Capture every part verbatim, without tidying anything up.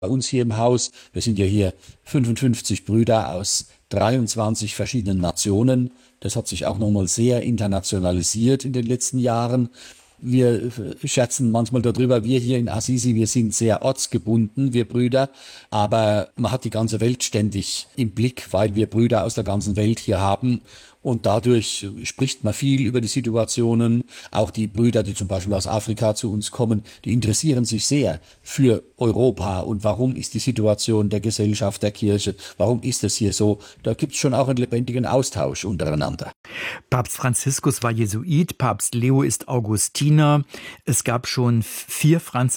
Bei uns hier im Haus, wir sind ja hier fünfundfünfzig Brüder aus dreiundzwanzig verschiedenen Nationen. Das hat sich auch nochmal sehr internationalisiert in den letzten Jahren. Wir scherzen manchmal darüber, wir hier in Assisi, wir sind sehr ortsgebunden, wir Brüder, aber man hat die ganze Welt ständig im Blick, weil wir Brüder aus der ganzen Welt hier haben. Und dadurch spricht man viel über die Situationen. Auch die Brüder, die zum Beispiel aus Afrika zu uns kommen, die interessieren sich sehr für Europa. Und warum ist die Situation der Gesellschaft, der Kirche, warum ist es hier so? Da gibt es schon auch einen lebendigen Austausch untereinander. Papst Franziskus war Jesuit, Papst Leo ist Augustiner. Es gab schon vier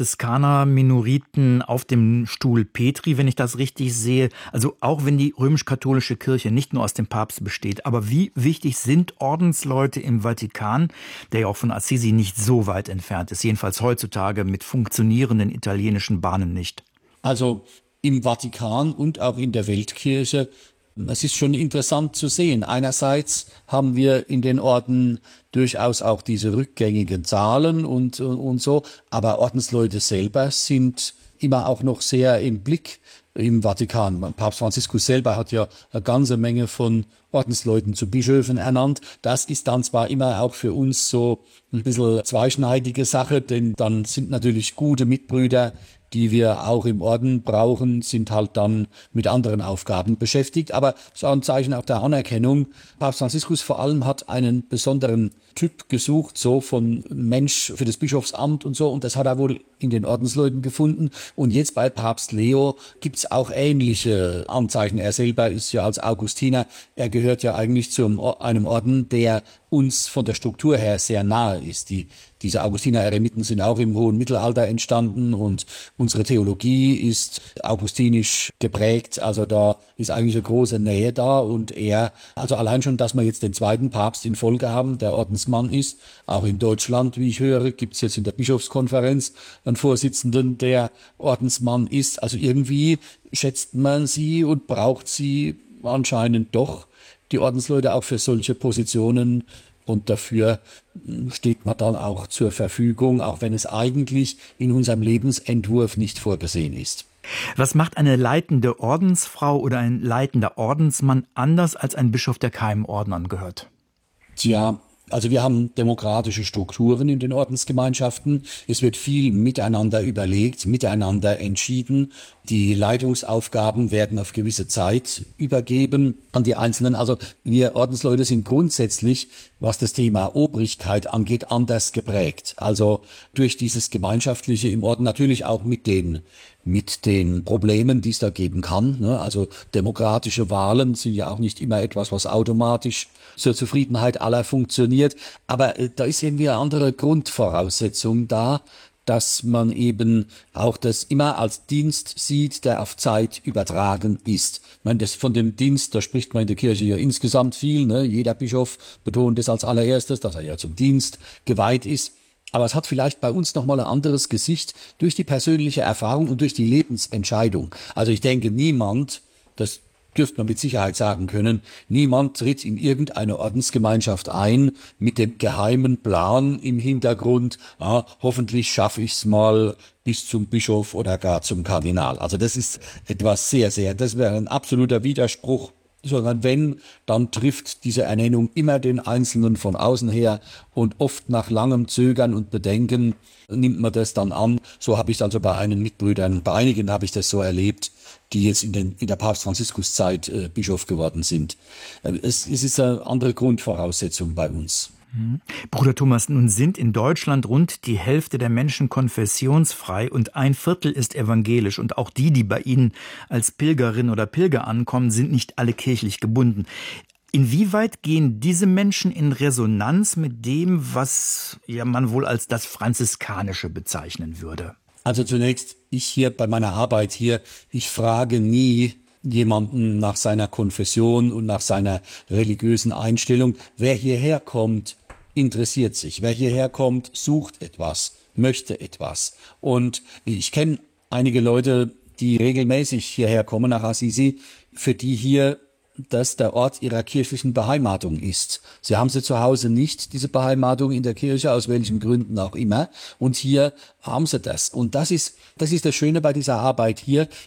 Franziskaner-Minoriten auf dem Stuhl Petri, wenn ich das richtig sehe. Also auch wenn die römisch-katholische Kirche nicht nur aus dem Papst besteht. Aber wie wichtig sind Ordensleute im Vatikan, der ja auch von Assisi nicht so weit entfernt ist, jedenfalls heutzutage mit funktionierenden italienischen Bahnen nicht? Also im Vatikan und auch in der Weltkirche, es ist schon interessant zu sehen. Einerseits haben wir in den Orden durchaus auch diese rückgängigen Zahlen und, und so, aber Ordensleute selber sind immer auch noch sehr im Blick im Vatikan. Papst Franziskus selber hat ja eine ganze Menge von Ordensleuten zu Bischöfen ernannt. Das ist dann zwar immer auch für uns so ein bisschen zweischneidige Sache, denn dann sind natürlich gute Mitbrüder, die wir auch im Orden brauchen, sind halt dann mit anderen Aufgaben beschäftigt. Aber es ist auch ein Zeichen auch der Anerkennung. Papst Franziskus vor allem hat einen besonderen Typ gesucht, so von Mensch für das Bischofsamt und so. Und das hat er wohl in den Ordensleuten gefunden. Und jetzt bei Papst Leo gibt's auch ähnliche Anzeichen. Er selber ist ja als Augustiner, er gehört ja eigentlich zu einem Orden, der uns von der Struktur her sehr nahe ist. Die, diese Augustiner-Eremiten sind auch im hohen Mittelalter entstanden und unsere Theologie ist augustinisch geprägt. Also da ist eigentlich eine große Nähe da und er, also allein schon, dass wir jetzt den zweiten Papst in Folge haben, der Ordensmann ist, auch in Deutschland, wie ich höre, gibt es jetzt in der Bischofskonferenz einen Vorsitzenden, der Ordensmann ist. Also irgendwie schätzt man sie und braucht sie anscheinend doch, die Ordensleute, auch für solche Positionen, und dafür steht man dann auch zur Verfügung, auch wenn es eigentlich in unserem Lebensentwurf nicht vorgesehen ist. Was macht eine leitende Ordensfrau oder ein leitender Ordensmann anders als ein Bischof, der keinem Orden angehört? Tja, also wir haben demokratische Strukturen in den Ordensgemeinschaften. Es wird viel miteinander überlegt, miteinander entschieden. Die Leitungsaufgaben werden auf gewisse Zeit übergeben an die Einzelnen. Also wir Ordensleute sind grundsätzlich, was das Thema Obrigkeit angeht, anders geprägt. Also durch dieses Gemeinschaftliche im Orden, natürlich auch mit den mit den Problemen, die es da geben kann. Ne? Also demokratische Wahlen sind ja auch nicht immer etwas, was automatisch zur Zufriedenheit aller funktioniert. Aber äh, da ist irgendwie eine andere Grundvoraussetzung da, dass man eben auch das immer als Dienst sieht, der auf Zeit übertragen ist. Ich meine, das von dem Dienst, da spricht man in der Kirche ja insgesamt viel. Ne? Jeder Bischof betont es als allererstes, dass er ja zum Dienst geweiht ist. Aber es hat vielleicht bei uns nochmal ein anderes Gesicht durch die persönliche Erfahrung und durch die Lebensentscheidung. Also ich denke, niemand, das dürfte man mit Sicherheit sagen können, niemand tritt in irgendeine Ordensgemeinschaft ein mit dem geheimen Plan im Hintergrund, ah, hoffentlich schaffe ich es mal bis zum Bischof oder gar zum Kardinal. Also das ist etwas sehr, sehr, das wäre ein absoluter Widerspruch. Sondern wenn, dann trifft diese Ernennung immer den Einzelnen von außen her und oft nach langem Zögern und Bedenken nimmt man das dann an. So habe ich es also bei einigen Mitbrüdern, bei einigen habe ich das so erlebt, die jetzt in, den, in der Papst-Franziskus-Zeit äh, Bischof geworden sind. Es, es ist eine andere Grundvoraussetzung bei uns. Bruder Thomas, nun sind in Deutschland rund die Hälfte der Menschen konfessionsfrei und ein Viertel ist evangelisch. Und auch die, die bei Ihnen als Pilgerin oder Pilger ankommen, sind nicht alle kirchlich gebunden. Inwieweit gehen diese Menschen in Resonanz mit dem, was ja man wohl als das Franziskanische bezeichnen würde? Also zunächst, ich hier bei meiner Arbeit hier, ich frage nie jemanden nach seiner Konfession und nach seiner religiösen Einstellung. Wer hierher kommt, interessiert sich. Wer hierher kommt, sucht etwas, möchte etwas. Und ich kenne einige Leute, die regelmäßig hierher kommen nach Assisi, für die hier das der Ort ihrer kirchlichen Beheimatung ist. Sie haben sie zu Hause nicht, diese Beheimatung in der Kirche, aus welchen Gründen auch immer. Und hier haben sie das. Und das ist, das ist das Schöne bei dieser Arbeit hier.